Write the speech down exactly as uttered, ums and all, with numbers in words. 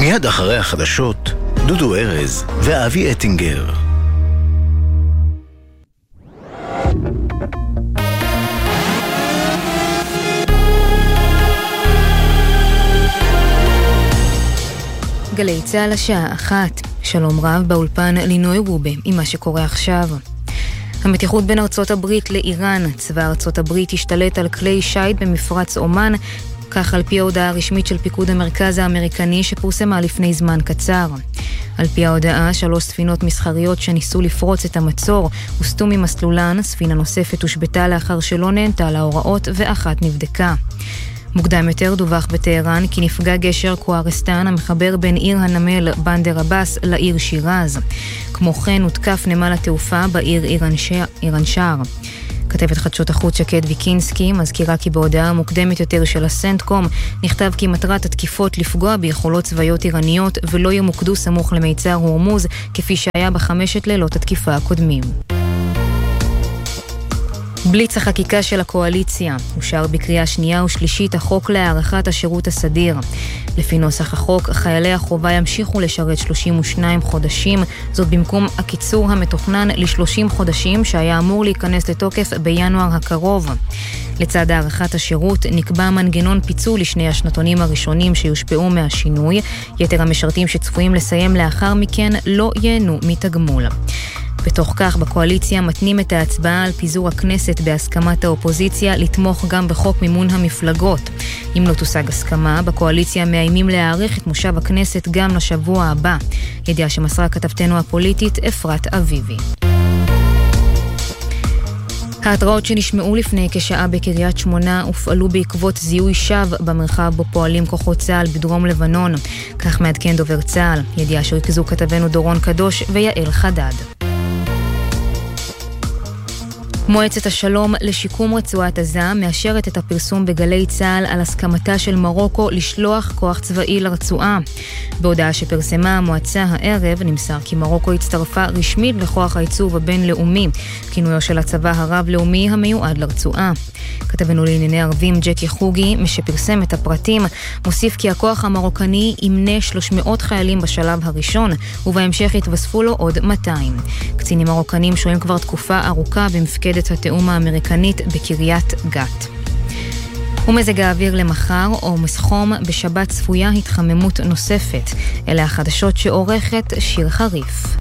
מיד אחרי החדשות, דודו ארז ואבי אטינגר. גלי צהל השעה אחת. שלום רב באולפן לינוי רובה עם מה שקורה עכשיו. המתיחות בין ארצות הברית לאיראן. צבא ארצות הברית השתלט על כלי שייט במפרץ אומן, כך על פי ההודעה הרשמית של פיקוד המרכז האמריקני שפורסמה לפני זמן קצר. על פי ההודעה, שלוש ספינות מסחריות שניסו לפרוץ את המצור הוסטו ממסלולן, ספינה נוספת הושבתה לאחר שלא נענתה להוראות ואחת נבדקה. מוקדם יותר דווח בטהרן כי נפגע גשר קוארסטן המחבר בין עיר הנמל בנדר עבאס לעיר שירז. כמו כן הותקף נמל התעופה בעיר איראן שער. כתבת חדשות החוץ שקד ויקינסקי מזכירה כי בהודעה המוקדמת יותר של הסנטקום נכתב כי מטרת התקיפות לפגוע ביכולות צבאיות איראניות ולא ימוקדו סמוך למיצר הורמוז כפי שהיה בחמשת לילות התקיפה הקודמים. בליץ החקיקה של הקואליציה. אושר בקריאה שנייה ושלישית החוק להארכת השירות הסדיר. לפי נוסח החוק, חיילי החובה ימשיכו לשרת שלושים ושניים חודשים, זאת במקום הקיצור המתוכנן ל-שלושים חודשים שהיה אמור להיכנס לתוקף בינואר הקרוב. לצד הארכת השירות נקבע מנגנון פיצול לשני השנתונים הראשונים שיושפעו מהשינוי. יתר המשרתים שצפויים לסיים לאחר מכן לא ייהנו מתגמול. בתוך כך בקואליציה מתנים את ההצבעה על פיזור הכנסת בהסכמת האופוזיציה לתמוך גם בחוק מימון המפלגות. אם לא תושג הסכמה, בקואליציה מאיימים להאריך את מושב הכנסת גם לשבוע הבא. ידיעה שמסרה כתבתנו הפוליטית אפרת אביבי. ההתראות שנשמעו לפני כשעה בקריית שמונה הופעלו בעקבות זיהוי שווא במרחב בו פועלים כוחות צה"ל בדרום לבנון. כך מעדכן דובר צה"ל, ידיעה שריכזו כתבנו דורון קדוש ויעל חדד. מועצת השלום לשיקום רצועת עזה מאשרת את הפרסום בגלי צה"ל על הסכמתה של מרוקו לשלוח כוח צבאי לרצועה. בהודעה שפרסמה המועצה הערב נמסר כי מרוקו הצטרפה רשמית לכוח הייצוב הבינלאומי, כינויו של הצבא הרב-לאומי המיועד לרצועה. כתבנו לענייני ערבים ג'קי חוגי, שפרסם את הפרטים, מוסיף כי הכוח המרוקני ימנה שלוש מאות חיילים בשלב הראשון, ובהמשך יתווספו לו עוד מאתיים. קצינים מרוקנים שוהים כבר תקופה ארוכה במפקדת התאום האמריקנית בקריית גת. ומזג האוויר למחר או מסחום, בשבת צפויה התחממות נוספת. אלה החדשות שעורכת שיר חריף.